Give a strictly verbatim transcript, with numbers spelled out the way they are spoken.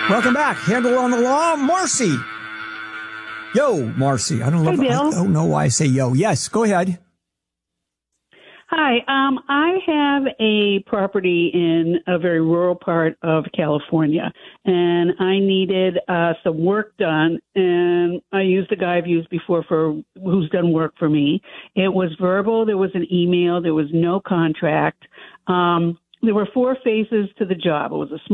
Welcome back. Handle on the Law, Marcy. Yo, Marcy. I don't know. Hey, if, I don't know why I say yo. Yes, go ahead. Hi. Um, I have a property in a very rural part of California, and I needed uh, some work done. And I used the guy I've used before for who's done work for me. It was verbal. There was an email. There was no contract. Um, there were four phases to the job. It was a